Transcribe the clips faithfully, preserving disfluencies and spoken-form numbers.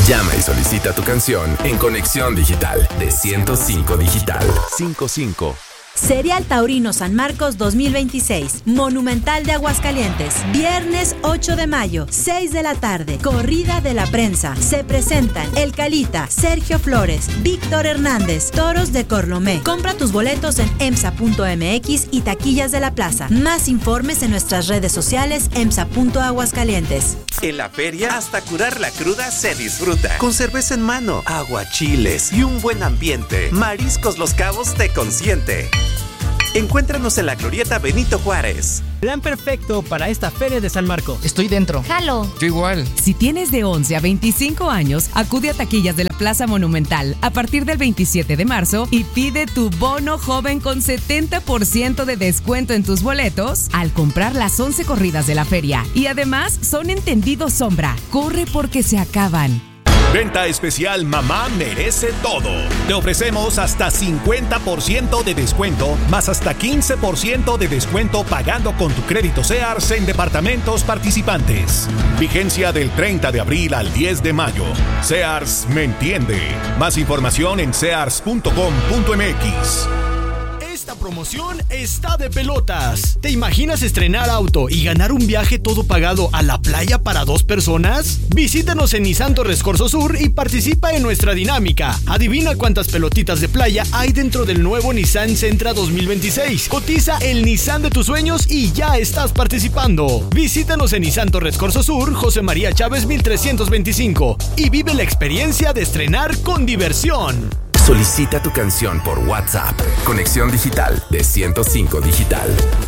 Llama y solicita tu canción en Conexión Digital de ciento cinco Digital. cincuenta y cinco. Serial Taurino San Marcos dos mil veintiséis, Monumental de Aguascalientes, viernes ocho de mayo, seis de la tarde, corrida de la prensa. Se presentan El Calita, Sergio Flores, Víctor Hernández, Toros de Corlomé. Compra tus boletos en emsa punto m x y taquillas de la plaza. Más informes en nuestras redes sociales emsa punto aguascalientes. En la feria, hasta curar la cruda se disfruta. Con cerveza en mano, aguachiles y un buen ambiente. Mariscos Los Cabos te consiente. Encuéntranos en la Glorieta Benito Juárez. Plan perfecto para esta feria de San Marcos. Estoy dentro. Jalo. Yo igual. Si tienes de once a veinticinco años, acude a taquillas de la Plaza Monumental a partir del veintisiete de marzo y pide tu bono joven con setenta por ciento de descuento en tus boletos al comprar las once corridas de la feria. Y además son entendidos sombra. Corre porque se acaban. Venta especial Mamá Merece Todo. Te ofrecemos hasta cincuenta por ciento de descuento, más hasta quince por ciento de descuento pagando con tu crédito Sears en departamentos participantes. Vigencia del treinta de abril al diez de mayo. Sears me entiende. Más información en sears punto com punto m x. Esta promoción está de pelotas. ¿Te imaginas estrenar auto y ganar un viaje todo pagado a la playa para dos personas? Visítanos en Nissan Torres Corso Sur y participa en nuestra dinámica. Adivina cuántas pelotitas de playa hay dentro del nuevo Nissan Sentra dos mil veintiséis. Cotiza el Nissan de tus sueños y ya estás participando. Visítanos en Nissan Torres Corso Sur, José María Chávez mil trescientos veinticinco y vive la experiencia de estrenar con diversión. Solicita tu canción por WhatsApp. Conexión Digital de ciento cinco Digital.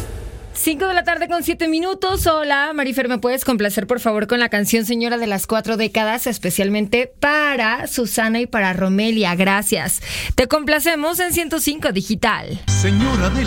cinco de la tarde con siete minutos. Hola, Marifer, ¿me puedes complacer por favor con la canción Señora de las Cuatro Décadas? Especialmente para Susana y para Romelia. Gracias. Te complacemos en ciento cinco Digital. Señora de